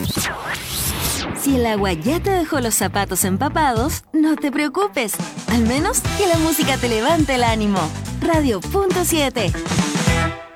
Si el agua ya te dejó los zapatos empapados, no te preocupes. Al menos que la música te levante el ánimo. Radio.7